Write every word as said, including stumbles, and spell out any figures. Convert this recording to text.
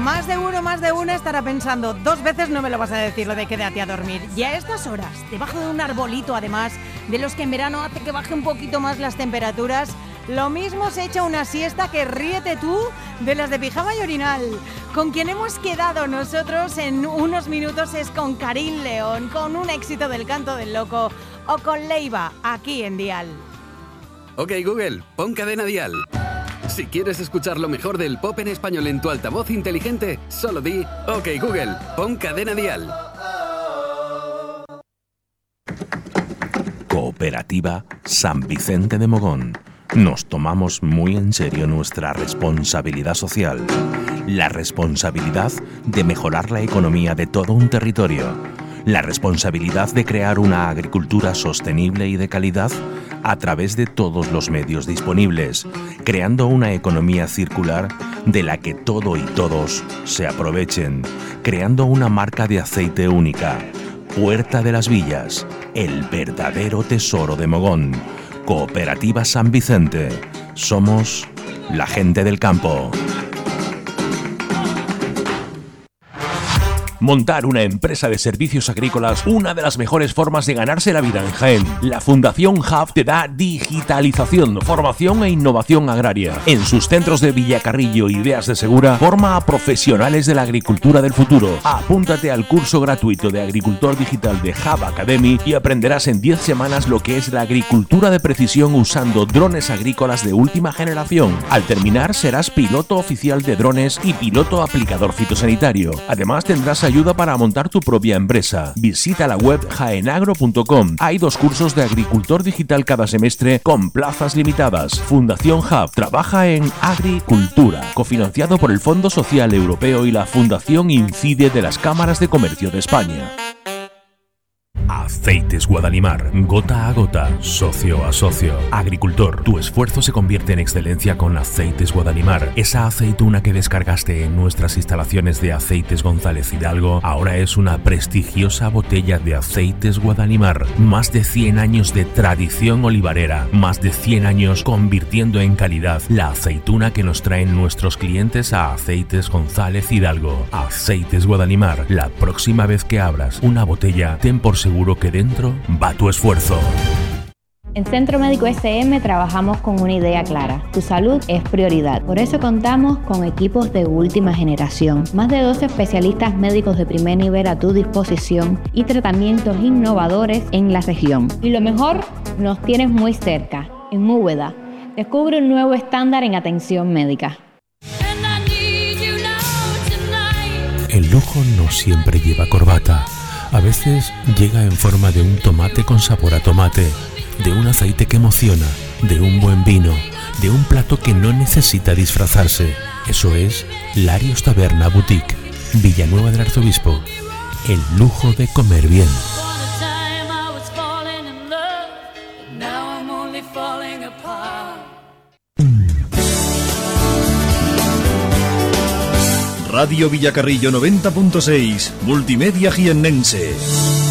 Más de uno, más de una estará pensando, dos veces no me lo vas a decir lo de quédate a dormir. Y a estas horas, debajo de un arbolito además, de los que en verano hace que baje un poquito más las temperaturas, lo mismo se echa una siesta que ríete tú de las de pijama y orinal. Con quien hemos quedado nosotros en unos minutos es con Karim León, con un éxito del Canto del Loco, o con Leiva, aquí en Dial. Ok Google, pon Cadena Dial. Si quieres escuchar lo mejor del pop en español en tu altavoz inteligente, solo di ok Google, pon Cadena Dial. Cooperativa San Vicente de Mogón. Nos tomamos muy en serio nuestra responsabilidad social, la responsabilidad de mejorar la economía de todo un territorio, la responsabilidad de crear una agricultura sostenible y de calidad a través de todos los medios disponibles, creando una economía circular de la que todo y todos se aprovechen, creando una marca de aceite única. Puerta de las Villas, el verdadero tesoro de Mogón. Cooperativa San Vicente. Somos la gente del campo. Montar una empresa de servicios agrícolas, una de las mejores formas de ganarse la vida en Jaén. La Fundación Hub te da digitalización, formación e innovación agraria. En sus centros de Villacarrillo y Beas de Segura, forma a profesionales de la agricultura del futuro. Apúntate al curso gratuito de agricultor digital de Hub Academy y aprenderás en diez semanas lo que es la agricultura de precisión usando drones agrícolas de última generación. Al terminar serás piloto oficial de drones y piloto aplicador fitosanitario. Además tendrás ayuda para montar tu propia empresa. Visita la web jaenagro punto com. Hay dos cursos de agricultor digital cada semestre con plazas limitadas. Fundación Hub trabaja en agricultura, cofinanciado por el Fondo Social Europeo y la Fundación Incide de las Cámaras de Comercio de España. Aceites Guadalimar, gota a gota, socio a socio. Agricultor, tu esfuerzo se convierte en excelencia con Aceites Guadalimar. Esa aceituna que descargaste en nuestras instalaciones de Aceites González Hidalgo ahora es una prestigiosa botella de Aceites Guadalimar. Más de cien años de tradición olivarera, más de cien años convirtiendo en calidad la aceituna que nos traen nuestros clientes a Aceites González Hidalgo. Aceites Guadalimar, la próxima vez que abras una botella, ten por seguro que dentro va tu esfuerzo. En Centro Médico S M trabajamos con una idea clara. Tu salud es prioridad. Por eso contamos con equipos de última generación. Más de doce especialistas médicos de primer nivel a tu disposición y tratamientos innovadores en la región. Y lo mejor, nos tienes muy cerca, en Úbeda. Descubre un nuevo estándar en atención médica. El lujo no siempre lleva corbata. A veces llega en forma de un tomate con sabor a tomate, de un aceite que emociona, de un buen vino, de un plato que no necesita disfrazarse. Eso es Larios Taberna Boutique, Villanueva del Arzobispo. El lujo de comer bien. Radio Villacarrillo noventa punto seis, Multimedia Jiennense.